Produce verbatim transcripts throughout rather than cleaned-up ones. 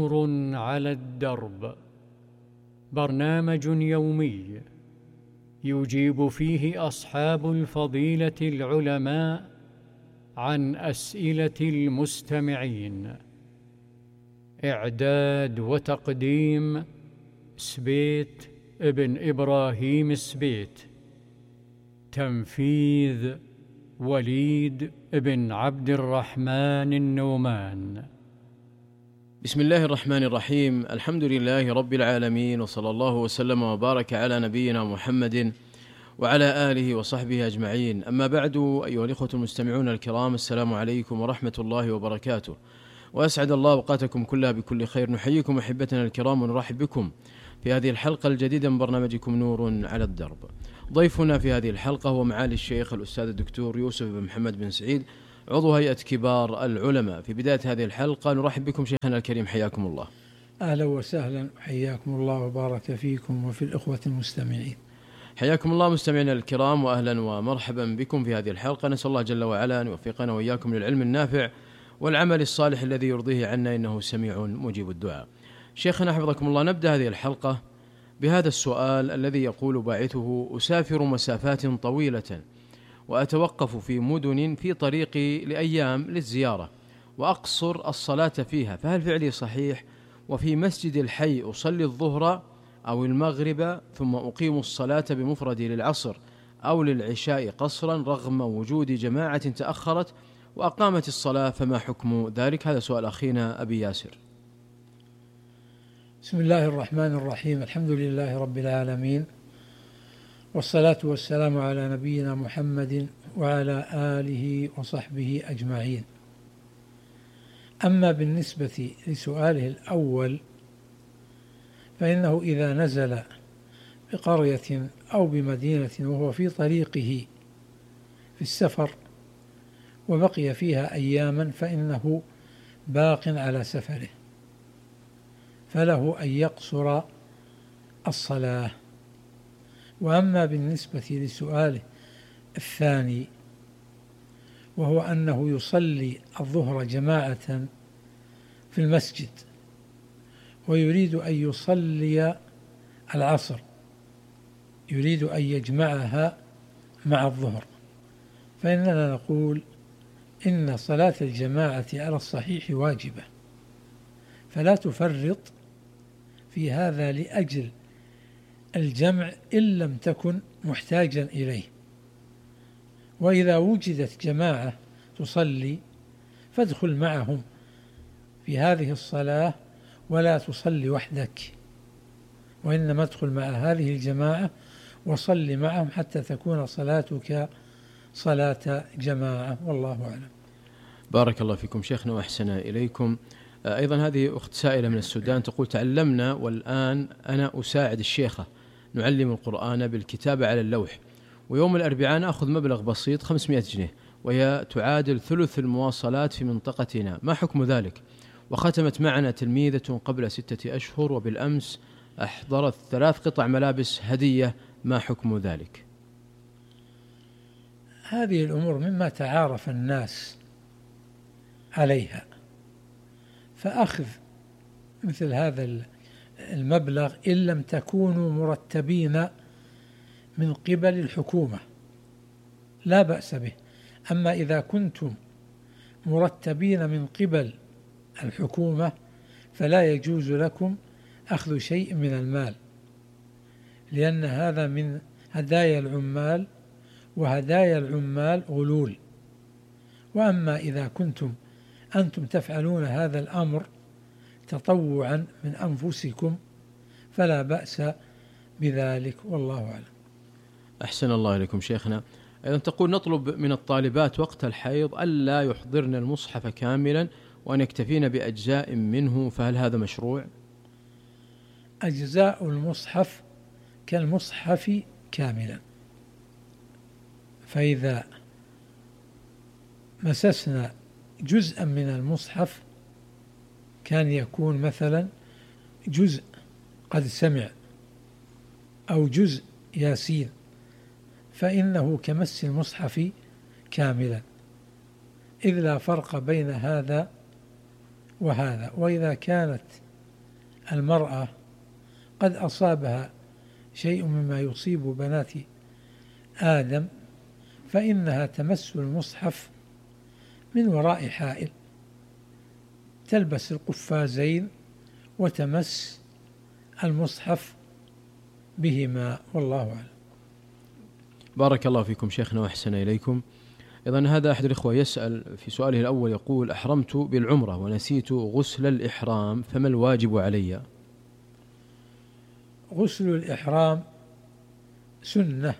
نور على الدرب، برنامج يومي يجيب فيه أصحاب الفضيلة العلماء عن أسئلة المستمعين. إعداد وتقديم سبيت ابن إبراهيم السبيت. تنفيذ وليد بن عبد الرحمن النومان. بسم الله الرحمن الرحيم. الحمد لله رب العالمين، وصلى الله وسلم وبارك على نبينا محمد وعلى آله وصحبه أجمعين. أما بعد، أيها الإخوة المستمعون الكرام، السلام عليكم ورحمة الله وبركاته، وأسعد الله أوقاتكم كلها بكل خير. نحييكم أحبتنا الكرام ونرحب بكم في هذه الحلقة الجديدة من برنامجكم نور على الدرب. ضيفنا في هذه الحلقة هو معالي الشيخ الأستاذ الدكتور يوسف بن محمد بن سعيد، عضو هيئة كبار العلماء. في بداية هذه الحلقة نرحب بكم شيخنا الكريم، حياكم الله. أهلا وسهلا، حياكم الله وبارك فيكم وفي الإخوة المستمعين. حياكم الله مستمعينا الكرام، وأهلا ومرحبا بكم في هذه الحلقة. نسأل الله جل وعلا أن يوفقنا وإياكم للعلم النافع والعمل الصالح الذي يرضيه عنا، إنه سميع مجيب الدعاء. شيخنا حفظكم الله، نبدأ هذه الحلقة بهذا السؤال الذي يقول باعثه: أسافر مسافات طويلة وأتوقف في مدن في طريقي لأيام للزيارة وأقصر الصلاة فيها، فهل فعلي صحيح؟ وفي مسجد الحي أصلي الظهر أو المغرب ثم أقيم الصلاة بمفردي للعصر أو للعشاء قصرا رغم وجود جماعة تأخرت وأقامت الصلاة، فما حكم ذلك؟ هذا سؤال أخينا أبي ياسر. بسم الله الرحمن الرحيم. الحمد لله رب العالمين، والصلاة والسلام على نبينا محمد وعلى آله وصحبه أجمعين. أما بالنسبة لسؤاله الأول، فإنه إذا نزل بقرية أو بمدينة وهو في طريقه في السفر وبقي فيها أياما، فإنه باق على سفره، فله أن يقصر الصلاة. وأما بالنسبة لسؤاله الثاني، وهو أنه يصلي الظهر جماعة في المسجد ويريد أن يصلي العصر، يريد أن يجمعها مع الظهر، فإننا نقول إن صلاة الجماعة على الصحيح واجبة، فلا تفرط في هذا لأجل الجمع إن لم تكن محتاجا إليه. وإذا وجدت جماعة تصلي فادخل معهم في هذه الصلاة ولا تصلي وحدك، وإنما ادخل مع هذه الجماعة وصل معهم حتى تكون صلاتك صلاة جماعة، والله أعلم. بارك الله فيكم شيخنا وأحسن إليكم. أيضا هذه أخت سائلة من السودان تقول: تعلمنا والآن أنا أساعد الشيخة نعلم القرآن بالكتابة على اللوح، ويوم الأربعاء نأخذ مبلغ بسيط خمسمائة جنيه، وهي تعادل ثلث المواصلات في منطقتنا، ما حكم ذلك؟ وختمت معنا تلميذة قبل ستة أشهر، وبالأمس أحضرت ثلاث قطع ملابس هدية، ما حكم ذلك؟ هذه الأمور مما تعارف الناس عليها، فأخذ مثل هذا المبلغ إن لم تكونوا مرتبين من قبل الحكومة لا بأس به. أما إذا كنتم مرتبين من قبل الحكومة فلا يجوز لكم أخذ شيء من المال، لأن هذا من هدايا العمال، وهدايا العمال غلول. وأما إذا كنتم أنتم تفعلون هذا الأمر تطوعا من أنفسكم فلا بأس بذلك، والله أعلم. أحسن الله إليكم شيخنا. أيضا تقول: نطلب من الطالبات وقت الحيض ألا يحضرن المصحف كاملا وأن يكتفين بأجزاء منه، فهل هذا مشروع؟ أجزاء المصحف كالمصحف كاملا، فإذا مسسنا جزءا من المصحف كان يكون مثلا جزء قد سمع أو جزء ياسين، فإنه كمس المصحف كاملا، إذ لا فرق بين هذا وهذا. وإذا كانت المرأة قد أصابها شيء مما يصيب بنات آدم فإنها تمس المصحف من وراء حائل، تلبس القفازين وتمس المصحف بهما، والله أعلم. بارك الله فيكم شيخنا وأحسن إليكم. إذن هذا أحد الإخوة يسأل في سؤاله الأول، يقول: أحرمت بالعمرة ونسيت غسل الإحرام، فما الواجب علي؟ غسل الإحرام سنة،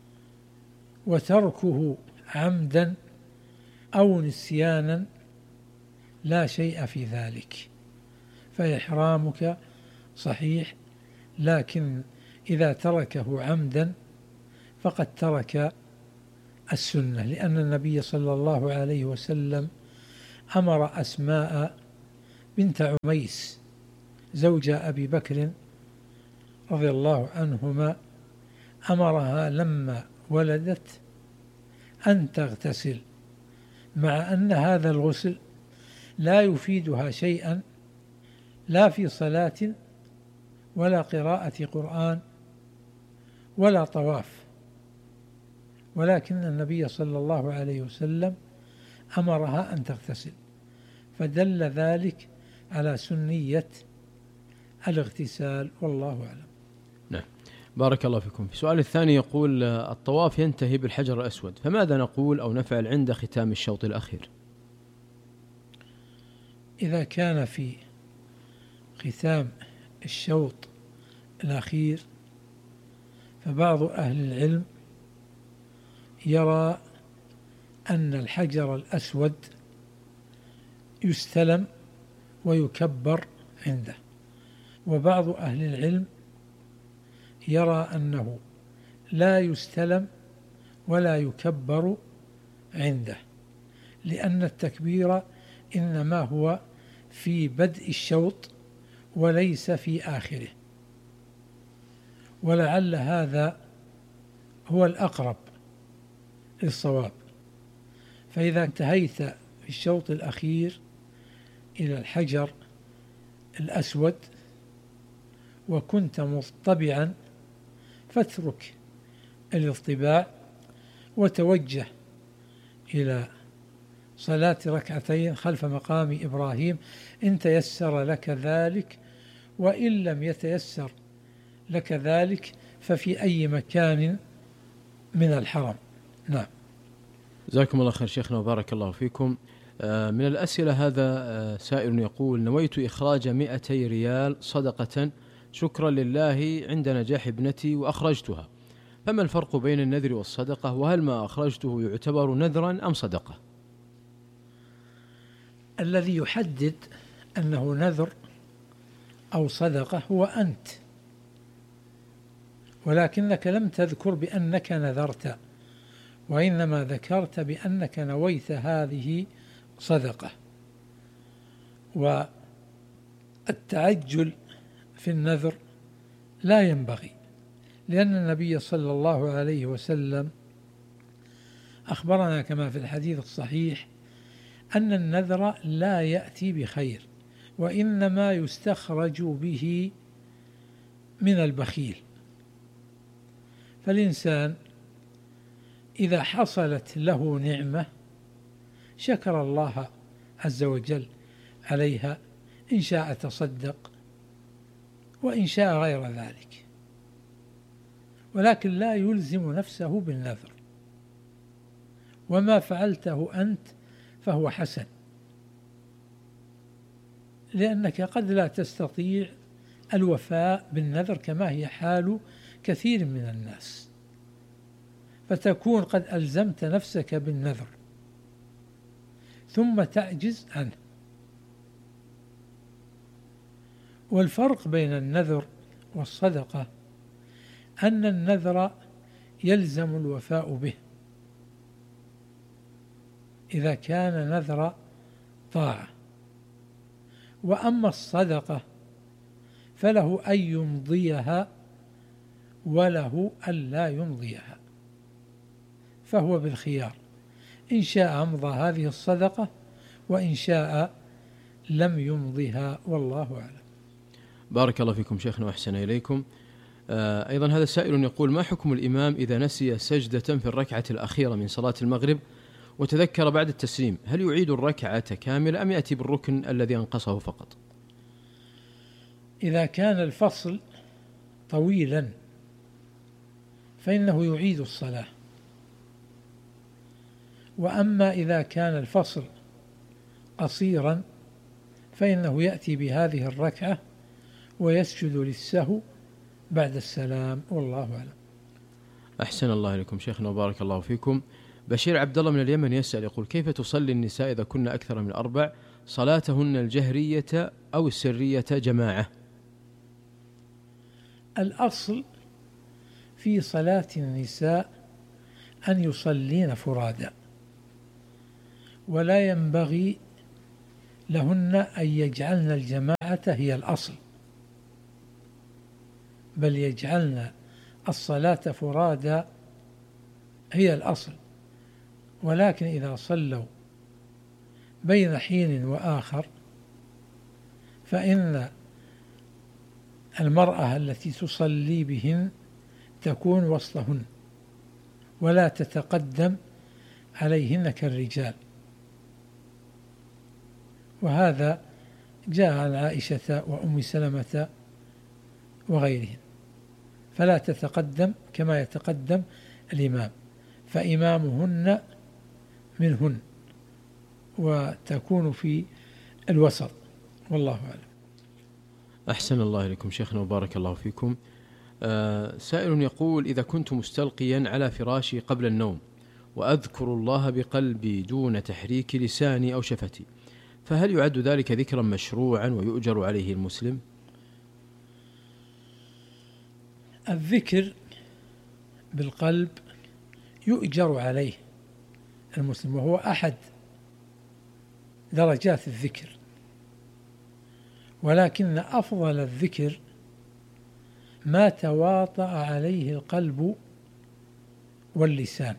وتركه عمدا أو نسيانا لا شيء في ذلك، فإحرامك صحيح، لكن إذا تركه عمدا فقد ترك السنة، لأن النبي صلى الله عليه وسلم أمر أسماء بنت عميس زوج أبي بكر رضي الله عنهما، أمرها لما ولدت أن تغتسل، مع أن هذا الغسل لا يفيدها شيئا لا في صلاة ولا قراءة قرآن ولا طواف، ولكن النبي صلى الله عليه وسلم أمرها أن تغتسل، فدل ذلك على سنية الاغتسال، والله أعلم. نعم، بارك الله فيكم. في السؤال الثاني يقول: الطواف ينتهي بالحجر الأسود، فماذا نقول أو نفعل عند ختام الشوط الأخير؟ إذا كان في ختام الشوط الأخير فبعض أهل العلم يرى أن الحجر الأسود يستلم ويكبر عنده، وبعض أهل العلم يرى أنه لا يستلم ولا يكبر عنده، لأن التكبير إنما هو في بدء الشوط وليس في آخره، ولعل هذا هو الأقرب للصواب. فإذا انتهيت في الشوط الأخير إلى الحجر الأسود وكنت مطبعا فاترك الاطباع وتوجه إلى صلاة ركعتين خلف مقام إبراهيم إن تيسر لك ذلك، وإن لم يتيسر لك ذلك ففي أي مكان من الحرم. نعم. جزاكم الله خير شيخنا وبارك الله فيكم. من الأسئلة هذا سائل يقول: نويت إخراج مئتي ريال صدقة شكرا لله عند نجاح ابنتي وأخرجتها، فما الفرق بين النذر والصدقة؟ وهل ما أخرجته يعتبر نذرا أم صدقة؟ الذي يحدد أنه نذر أو صدقة هو أنت، ولكنك لم تذكر بأنك نذرت، وإنما ذكرت بأنك نويت هذه صدقة. والتعجل في النذر لا ينبغي، لأن النبي صلى الله عليه وسلم أخبرنا كما في الحديث الصحيح أن النذر لا يأتي بخير، وإنما يستخرج به من البخيل. فالإنسان إذا حصلت له نعمة شكر الله عز وجل عليها، إن شاء تصدق وإن شاء غير ذلك، ولكن لا يلزم نفسه بالنذر، وما فعلته أنت فهو حسن، لأنك قد لا تستطيع الوفاء بالنذر كما هي حال كثير من الناس، فتكون قد ألزمت نفسك بالنذر ثم تعجز عنه. والفرق بين النذر والصدقة أن النذر يلزم الوفاء به إذا كان نذر طاعة، وأما الصدقة فله أن يمضيها وله أن لا يمضيها، فهو بالخيار، إن شاء أمضى هذه الصدقة وإن شاء لم يمضها، والله أعلم. بارك الله فيكم شيخنا وأحسن إليكم. آه أيضا هذا سائل يقول: ما حكم الإمام إذا نسي سجدة في الركعة الأخيرة من صلاة المغرب وتذكر بعد التسليم، هل يعيد الركعة كاملة أم يأتي بالركن الذي أنقصه فقط؟ إذا كان الفصل طويلا فإنه يعيد الصلاة، وأما إذا كان الفصل قصيرا فإنه يأتي بهذه الركعة ويسجد للسهو بعد السلام، والله أعلم. أحسن الله إليكم شيخنا وبارك الله فيكم. بشير عبد الله من اليمن يسأل يقول: كيف تصلي النساء إذا كن أكثر من أربع، صلاتهن الجهرية أو السرية جماعة؟ الأصل في صلاة النساء أن يصلين فرادا، ولا ينبغي لهن أن يجعلن الجماعة هي الأصل، بل يجعلن الصلاة فرادا هي الأصل. ولكن إذا صلوا بين حين وآخر فإن المرأة التي تصلي بهن تكون وسطهن ولا تتقدم عليهن كالرجال، وهذا جاء عن عائشة وأم سلمة وغيرهن، فلا تتقدم كما يتقدم الإمام، فإمامهن منهن وتكون في الوسط، والله أعلم. أحسن الله إليكم شيخنا وبارك الله فيكم. آه سائل يقول: إذا كنت مستلقيا على فراشي قبل النوم وأذكر الله بقلبي دون تحريك لساني أو شفتي، فهل يعد ذلك ذكرا مشروعا ويؤجر عليه المسلم؟ الذكر بالقلب يؤجر عليه المسلم، وهو أحد درجات الذكر، ولكن أفضل الذكر ما تواطأ عليه القلب واللسان،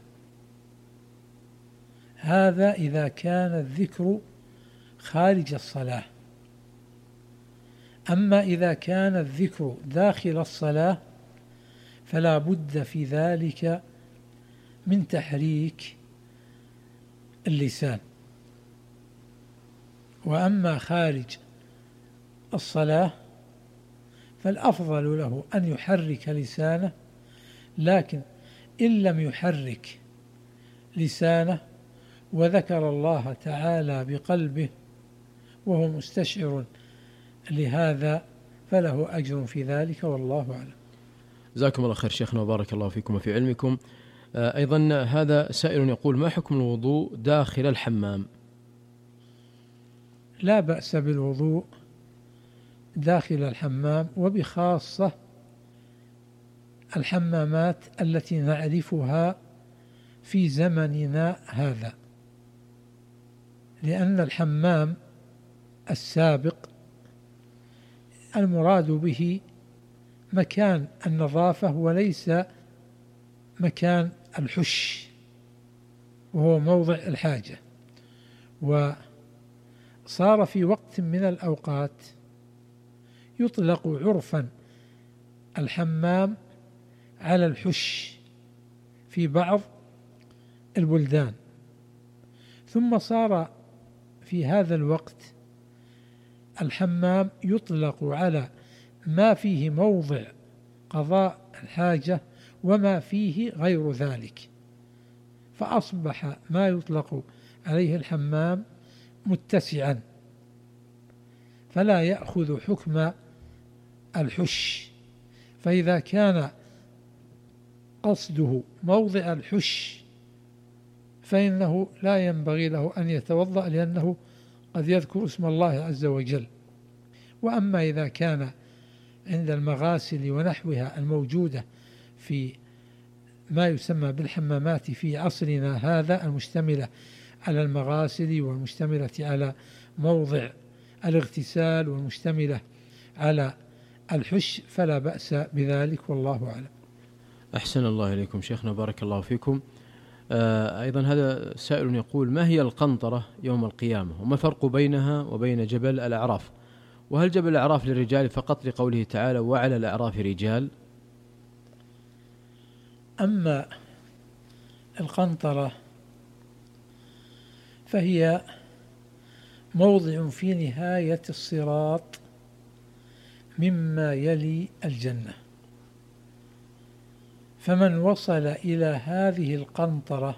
هذا إذا كان الذكر خارج الصلاة. أما إذا كان الذكر داخل الصلاة فلا بد في ذلك من تحريك اللسان، وأما خارج الصلاة فالأفضل له أن يحرك لسانه، لكن إن لم يحرك لسانه وذكر الله تعالى بقلبه وهو مستشعر لهذا فله أجر في ذلك، والله أعلم. جزاكم الله خير شيخنا وبارك الله فيكم وفي علمكم. أيضا هذا سائل يقول: ما حكم الوضوء داخل الحمام؟ لا بأس بالوضوء داخل الحمام، وبخاصة الحمامات التي نعرفها في زمننا هذا، لأن الحمام السابق المراد به مكان النظافة وليس مكان الحش، وهو موضع الحاجة. وصار في وقت من الأوقات يطلق عرفا الحمام على الحش في بعض البلدان، ثم صار في هذا الوقت الحمام يطلق على ما فيه موضع قضاء الحاجة وما فيه غير ذلك، فأصبح ما يطلق عليه الحمام متسعا فلا يأخذ حكم الحش. فإذا كان قصده موضع الحش فإنه لا ينبغي له أن يتوضأ، لأنه قد يذكر اسم الله عز وجل. وأما إذا كان عند المغاسل ونحوها الموجودة في ما يسمى بالحمامات في عصرنا هذا، المشتملة على المغاسل والمشتملة على موضع الاغتسال والمشتملة على الحش، فلا بأس بذلك، والله أعلم. أحسن الله إليكم شيخنا بارك الله فيكم. آه أيضا هذا سائل يقول: ما هي القنطرة يوم القيامة، وما الفرق بينها وبين جبل الأعراف، وهل جبل الأعراف للرجال فقط لقوله تعالى وعلى الأعراف رجال؟ أما القنطرة فهي موضع في نهاية الصراط مما يلي الجنة، فمن وصل إلى هذه القنطرة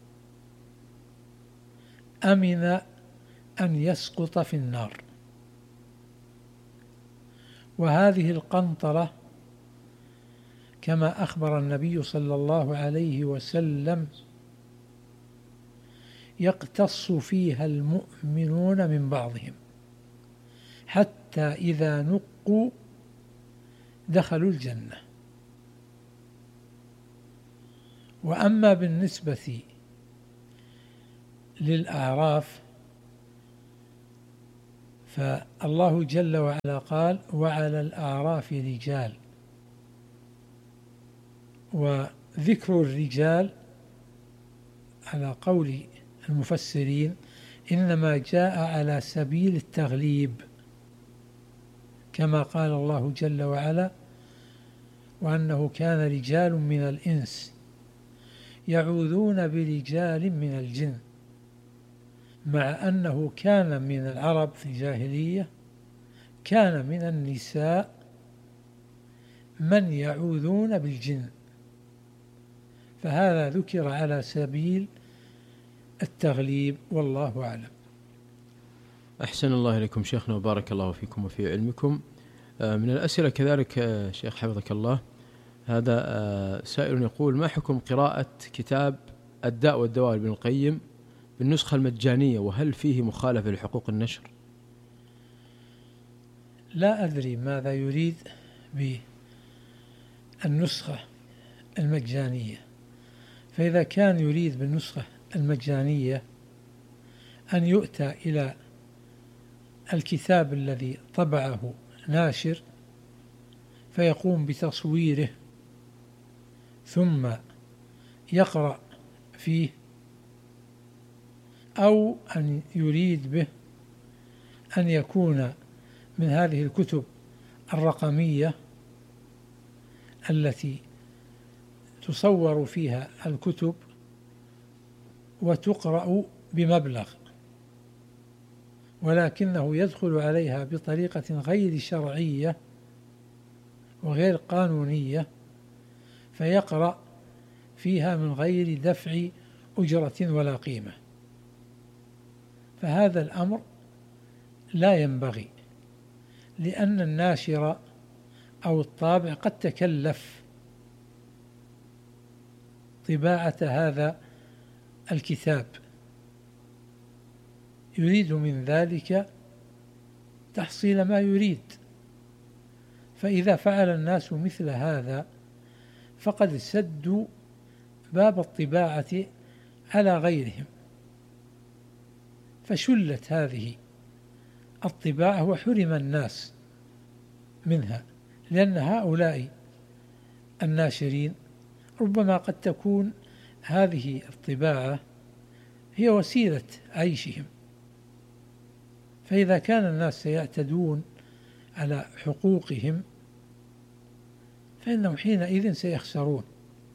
أمن أن يسقط في النار. وهذه القنطرة كما أخبر النبي صلى الله عليه وسلم يقتص فيها المؤمنون من بعضهم حتى إذا نقوا دخلوا الجنة. وأما بالنسبة للأعراف فالله جل وعلا قال وعلى الأعراف رجال، وذكر الرجال على قول المفسرين إنما جاء على سبيل التغليب، كما قال الله جل وعلا وأنه كان رجال من الإنس يعوذون برجال من الجن، مع أنه كان من العرب في الجاهلية كان من النساء من يعوذون بالجن، فهذا ذكر على سبيل التغليب والله أعلم. أحسن الله إليكم شيخنا وبارك الله فيكم وفي علمكم. من الأسئلة كذلك شيخ حفظك الله، هذا سائل يقول ما حكم قراءة كتاب الداء والدواء لابن القيم بالنسخة المجانية، وهل فيه مخالفة لحقوق النشر؟ لا أدري ماذا يريد بالنسخة المجانية، فإذا كان يريد بالنسخة المجانية أن يؤتى إلى الكتاب الذي طبعه ناشر فيقوم بتصويره ثم يقرأ فيه، أو أن يريد به أن يكون من هذه الكتب الرقمية التي تصور فيها الكتب وتقرأ بمبلغ، ولكنه يدخل عليها بطريقة غير شرعية وغير قانونية فيقرأ فيها من غير دفع أجرة ولا قيمة، فهذا الأمر لا ينبغي، لأن الناشر أو الطابع قد تكلف طباعة هذا الكتاب، يريد من ذلك تحصيل ما يريد، فإذا فعل الناس مثل هذا فقد سدوا باب الطباعة على غيرهم، فشلت هذه الطباعة وحرم الناس منها، لأن هؤلاء الناشرين ربما قد تكون هذه الطباعة هي وسيلة عيشهم، فإذا كان الناس سيعتدون على حقوقهم فإنهم حينئذ سيخسرون،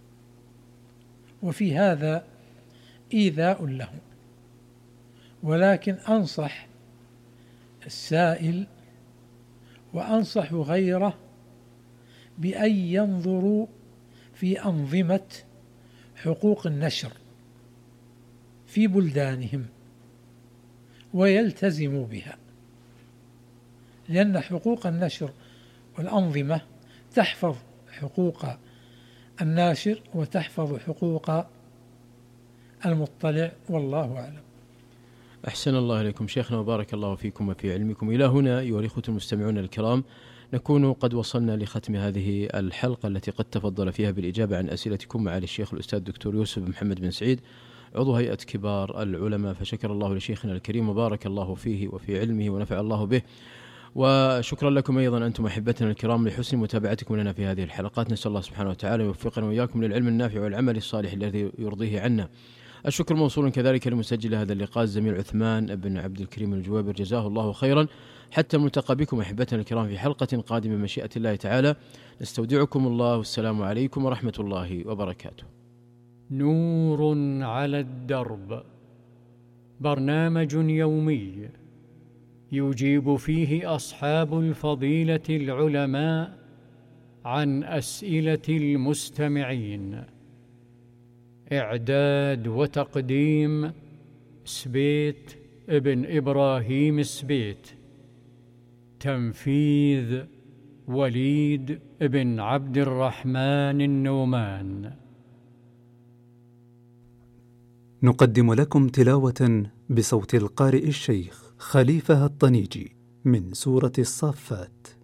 وفي هذا إيذاء لهم. ولكن أنصح السائل وأنصح غيره بأن ينظروا في أنظمة حقوق النشر في بلدانهم ويلتزموا بها، لأن حقوق النشر والأنظمة تحفظ حقوق الناشر وتحفظ حقوق المطلع، والله أعلم. أحسن الله إليكم شيخنا وبارك الله فيكم وفي علمكم. إلى هنا أيها الإخوة المستمعون الكرام نكون قد وصلنا لختم هذه الحلقة التي قد تفضل فيها بالإجابة عن أسئلتكم معالي الشيخ الأستاذ الدكتور يوسف محمد بن سعيد عضو هيئة كبار العلماء، فشكر الله لشيخنا الكريم وبارك الله فيه وفي علمه ونفع الله به. وشكرا لكم أيضا أنتم أحبتنا الكرام لحسن متابعتكم لنا في هذه الحلقات. نسأل الله سبحانه وتعالى يوفقنا وإياكم للعلم النافع والعمل الصالح الذي يرضيه عنا. الشكر موصول كذلك لمسجل هذا اللقاء الزميل عثمان بن عبد الكريم الجوابر، جزاه الله خيرا. حتى الملتقى بكم أحبتنا الكرام في حلقة قادمة بمشيئة الله تعالى، نستودعكم الله والسلام عليكم ورحمة الله وبركاته. نور على الدرب، برنامج يومي يجيب فيه أصحاب الفضيلة العلماء عن أسئلة المستمعين. إعداد وتقديم سبيت ابن إبراهيم سبيت. تنفيذ وليد ابن عبد الرحمن النومان. نقدم لكم تلاوة بصوت القارئ الشيخ خليفة الطنيجي من سورة الصافات.